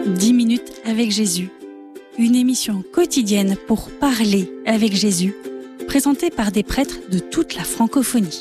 10 minutes avec Jésus, une émission quotidienne pour parler avec Jésus, présentée par des prêtres de toute la francophonie.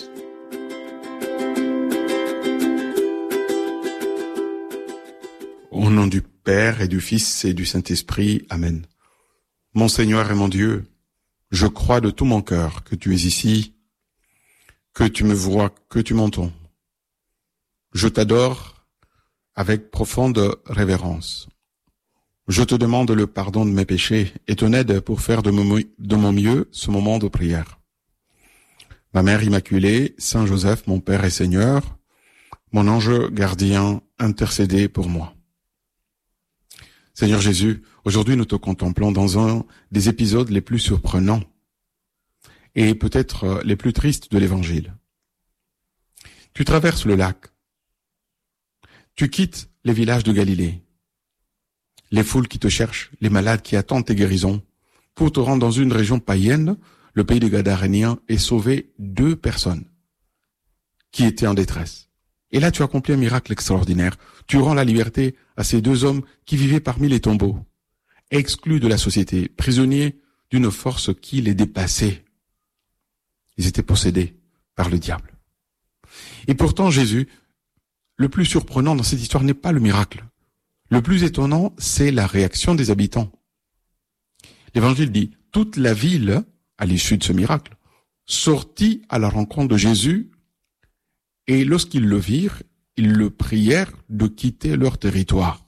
Au nom du Père et du Fils et du Saint-Esprit, Amen. Mon Seigneur et mon Dieu, je crois de tout mon cœur que tu es ici, que tu me vois, que tu m'entends. Je t'adore avec profonde révérence. Je te demande le pardon de mes péchés et ton aide pour faire de mon mieux ce moment de prière. Ma Mère Immaculée, Saint Joseph, mon Père et Seigneur, mon ange gardien, intercédez pour moi. Seigneur Jésus, aujourd'hui nous te contemplons dans un des épisodes les plus surprenants et peut-être les plus tristes de l'Évangile. Tu traverses le lac. Tu quittes les villages de Galilée, les foules qui te cherchent, les malades qui attendent tes guérisons, pour te rendre dans une région païenne, le pays des Gadaréniens, et sauver 2 personnes qui étaient en détresse. Et là, tu accomplis un miracle extraordinaire. Tu rends la liberté à ces 2 hommes qui vivaient parmi les tombeaux, exclus de la société, prisonniers d'une force qui les dépassait. Ils étaient possédés par le diable. Et pourtant, Jésus, le plus surprenant dans cette histoire n'est pas le miracle. Le plus étonnant, c'est la réaction des habitants. L'Évangile dit, toute la ville, à l'issue de ce miracle, sortit à la rencontre de Jésus, et lorsqu'ils le virent, ils le prièrent de quitter leur territoire.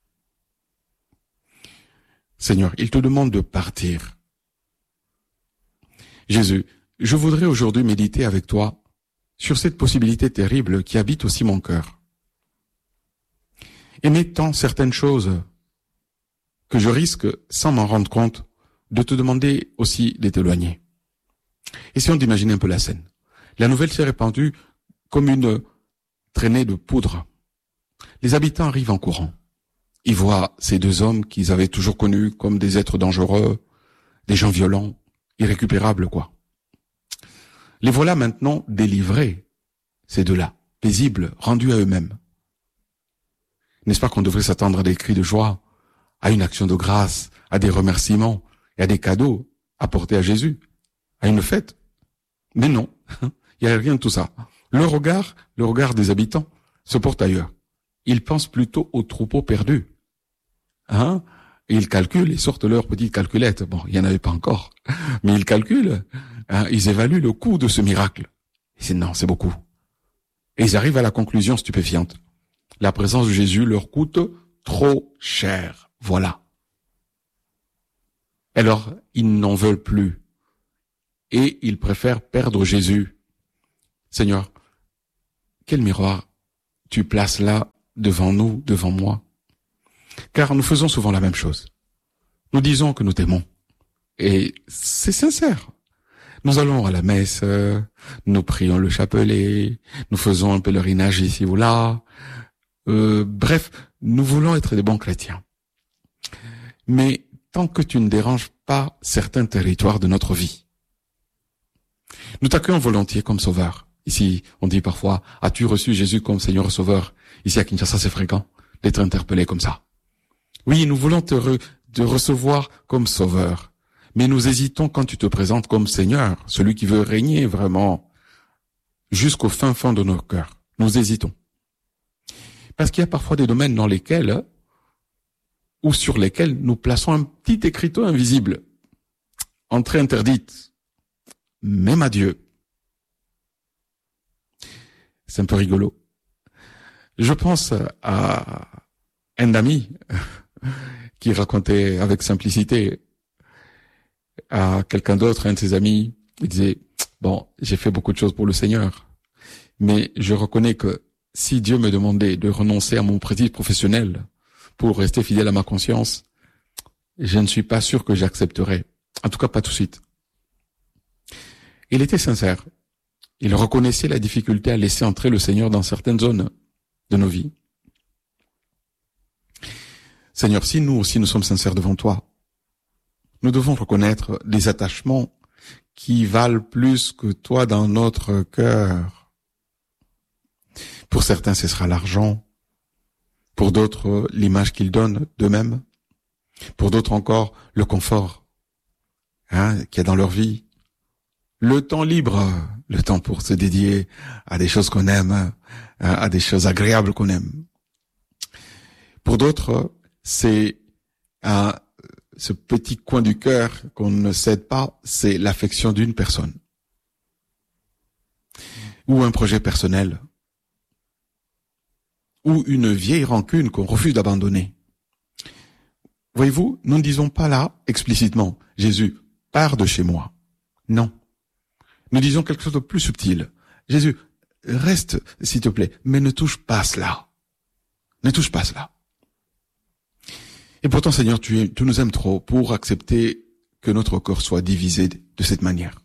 Seigneur, il te demande de partir. Jésus, je voudrais aujourd'hui méditer avec toi sur cette possibilité terrible qui habite aussi mon cœur. Aimer tant certaines choses que je risque, sans m'en rendre compte, de te demander aussi de t'éloigner. Essayons d'imaginer un peu la scène. La nouvelle s'est répandue comme une traînée de poudre. Les habitants arrivent en courant. Ils voient ces 2 hommes qu'ils avaient toujours connus comme des êtres dangereux, des gens violents, irrécupérables, quoi. Les voilà maintenant délivrés, ces 2-là, paisibles, rendus à eux-mêmes. N'est-ce pas qu'on devrait s'attendre à des cris de joie, à une action de grâce, à des remerciements et à des cadeaux apportés à Jésus, à une fête? Mais non, il n'y a rien de tout ça. Le regard des habitants se porte ailleurs. Ils pensent plutôt aux troupeaux perdus. Et ils calculent, ils sortent leur petite calculette. Bon, il n'y en avait pas encore, mais ils calculent, ils évaluent le coût de ce miracle. Ils disent non, c'est beaucoup. Et ils arrivent à la conclusion stupéfiante. La présence de Jésus leur coûte trop cher. Voilà. Alors, ils n'en veulent plus. Et ils préfèrent perdre Jésus. Seigneur, quel miroir tu places là devant nous, devant moi? Car nous faisons souvent la même chose. Nous disons que nous t'aimons. Et c'est sincère. Nous allons à la messe, nous prions le chapelet, nous faisons un pèlerinage ici ou là. Bref, nous voulons être des bons chrétiens. Mais tant que tu ne déranges pas certains territoires de notre vie, nous t'accueillons volontiers comme sauveur. Ici, on dit parfois, as-tu reçu Jésus comme Seigneur et Sauveur? Ici à Kinshasa, c'est fréquent d'être interpellé comme ça. Oui, nous voulons te recevoir comme Sauveur. Mais nous hésitons quand tu te présentes comme Seigneur, celui qui veut régner vraiment jusqu'au fin fond de nos cœurs. Nous hésitons. Parce qu'il y a parfois des domaines dans lesquels, ou sur lesquels nous plaçons un petit écriteau invisible. Entrée interdite. Même à Dieu. C'est un peu rigolo. Je pense à un ami qui racontait avec simplicité à quelqu'un d'autre, un de ses amis. Il disait, bon, j'ai fait beaucoup de choses pour le Seigneur, mais je reconnais que si Dieu me demandait de renoncer à mon prestige professionnel pour rester fidèle à ma conscience, je ne suis pas sûr que j'accepterais. En tout cas, pas tout de suite. Il était sincère. Il reconnaissait la difficulté à laisser entrer le Seigneur dans certaines zones de nos vies. Seigneur, si nous aussi nous sommes sincères devant toi, nous devons reconnaître des attachements qui valent plus que toi dans notre cœur. Pour certains, ce sera l'argent. Pour d'autres, l'image qu'ils donnent d'eux-mêmes. Pour d'autres encore, le confort qu'il y a dans leur vie. Le temps libre, le temps pour se dédier à des choses qu'on aime, à des choses agréables qu'on aime. Pour d'autres, c'est ce petit coin du cœur qu'on ne cède pas, c'est l'affection d'une personne. Ou un projet personnel. Ou une vieille rancune qu'on refuse d'abandonner. Voyez-vous, nous ne disons pas là, explicitement, Jésus, pars de chez moi. Non. Nous disons quelque chose de plus subtil. Jésus, reste, s'il te plaît, mais ne touche pas cela. Ne touche pas cela. Et pourtant, Seigneur, tu nous aimes trop pour accepter que notre corps soit divisé de cette manière.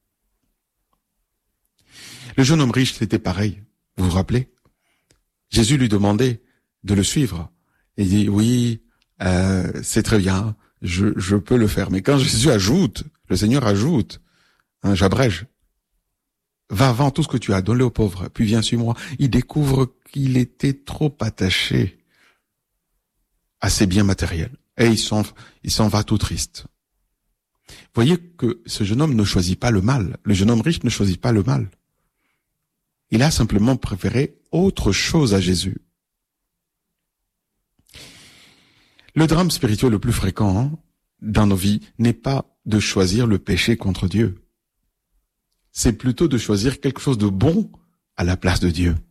Le jeune homme riche, c'était pareil. Vous vous rappelez? Jésus lui demandait de le suivre. Et il dit, oui, c'est très bien, je peux le faire. Mais quand Jésus ajoute, le Seigneur ajoute, j'abrège, va vends tout ce que tu as, donne-le aux pauvres, puis viens suis-moi. Il découvre qu'il était trop attaché à ses biens matériels. Et il s'en va tout triste. Voyez que ce jeune homme ne choisit pas le mal. Le jeune homme riche ne choisit pas le mal. Il a simplement préféré autre chose à Jésus. Le drame spirituel le plus fréquent dans nos vies n'est pas de choisir le péché contre Dieu. C'est plutôt de choisir quelque chose de bon à la place de Dieu.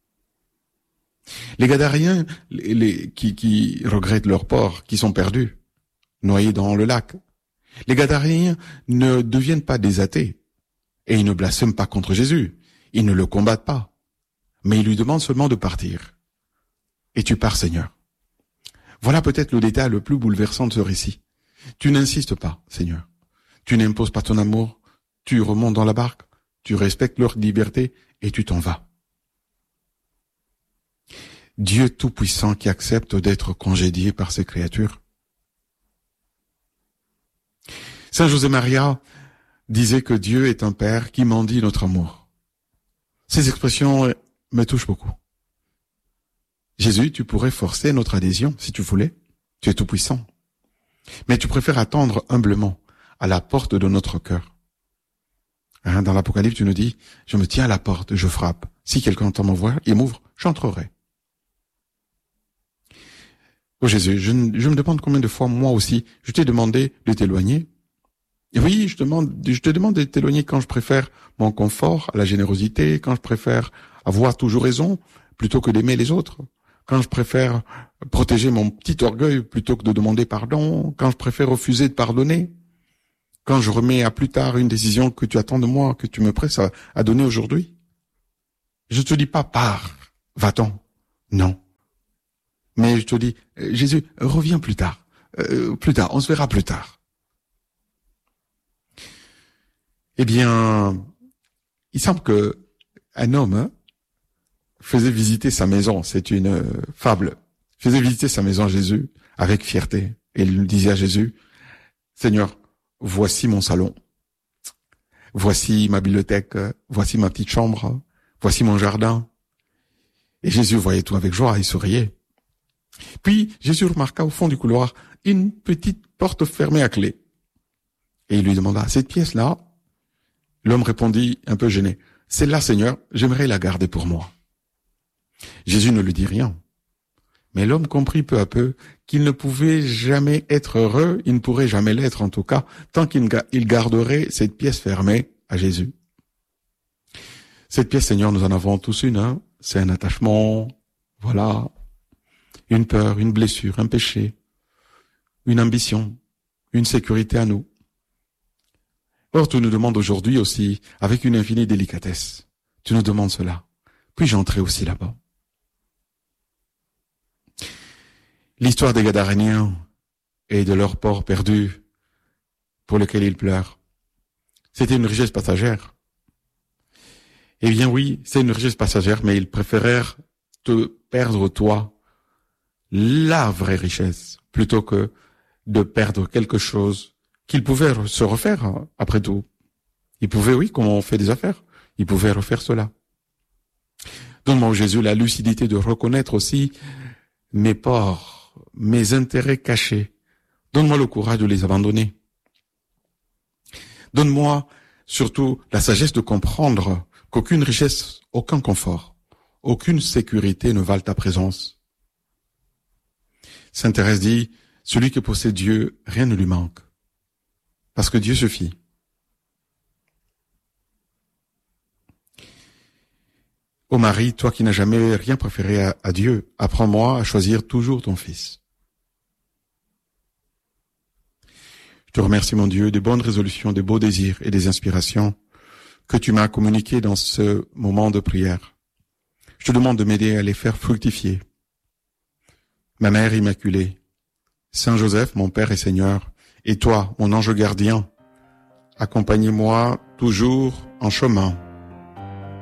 Les Gadaréens, qui regrettent leur port, qui sont perdus, noyés dans le lac. Les Gadaréens ne deviennent pas des athées et ils ne blasphèment pas contre Jésus. Ils ne le combattent pas, mais ils lui demandent seulement de partir. Et tu pars, Seigneur. Voilà peut-être le détail le plus bouleversant de ce récit. Tu n'insistes pas, Seigneur. Tu n'imposes pas ton amour. Tu remontes dans la barque. Tu respectes leur liberté et tu t'en vas. Dieu Tout-Puissant qui accepte d'être congédié par ses créatures. Saint José Maria disait que Dieu est un Père qui mendie notre amour. Ces expressions me touchent beaucoup. Jésus, tu pourrais forcer notre adhésion si tu voulais. Tu es tout puissant. Mais tu préfères attendre humblement à la porte de notre cœur. Dans l'Apocalypse, tu nous dis, je me tiens à la porte, je frappe. Si quelqu'un entend ma voix et m'ouvre, j'entrerai. Oh Jésus, je me demande combien de fois, moi aussi, je t'ai demandé de t'éloigner. Et oui, je te demande de t'éloigner quand je préfère mon confort à la générosité, quand je préfère avoir toujours raison plutôt que d'aimer les autres, quand je préfère protéger mon petit orgueil plutôt que de demander pardon, quand je préfère refuser de pardonner, quand je remets à plus tard une décision que tu attends de moi, que tu me presses à donner aujourd'hui. Je te dis pas pars, va-t'en. Non. Mais je te dis, Jésus, reviens plus tard, on se verra plus tard. Eh bien, il semble que un homme faisait visiter sa maison, c'est une fable, faisait visiter sa maison à Jésus avec fierté. Et il disait à Jésus, Seigneur, voici mon salon, voici ma bibliothèque, voici ma petite chambre, voici mon jardin. Et Jésus voyait tout avec joie, il souriait. Puis Jésus remarqua au fond du couloir une petite porte fermée à clé. Et il lui demanda, cette pièce-là? L'homme répondit, un peu gêné, celle-là, Seigneur, j'aimerais la garder pour moi. Jésus ne lui dit rien. Mais l'homme comprit peu à peu qu'il ne pouvait jamais être heureux, il ne pourrait jamais l'être en tout cas, tant qu'il garderait cette pièce fermée à Jésus. Cette pièce, Seigneur, nous en avons tous une, c'est un attachement, voilà, une peur, une blessure, un péché, une ambition, une sécurité à nous. Or, tu nous demandes aujourd'hui aussi, avec une infinie délicatesse, tu nous demandes cela. Puis-je entrer aussi là-bas? L'histoire des Gadaréniens et de leur port perdu pour lequel ils pleurent, c'était une richesse passagère. Eh bien oui, c'est une richesse passagère, mais ils préférèrent te perdre toi, la vraie richesse, plutôt que de perdre quelque chose qu'ils pouvaient se refaire, après tout. Ils pouvaient, oui, comme on fait des affaires, ils pouvaient refaire cela. Donne-moi, Jésus, la lucidité de reconnaître aussi mes peurs, mes intérêts cachés. Donne-moi le courage de les abandonner. Donne-moi surtout la sagesse de comprendre qu'aucune richesse, aucun confort, aucune sécurité ne valent ta présence. Sainte Thérèse dit, celui qui possède Dieu, rien ne lui manque. Parce que Dieu suffit. Ô Marie, toi qui n'as jamais rien préféré à Dieu, apprends-moi à choisir toujours ton Fils. Je te remercie, mon Dieu, des bonnes résolutions, des beaux désirs et des inspirations que tu m'as communiqués dans ce moment de prière. Je te demande de m'aider à les faire fructifier. Ma Mère Immaculée, Saint Joseph, mon Père et Seigneur, et toi, mon ange gardien, accompagnez-moi toujours en chemin.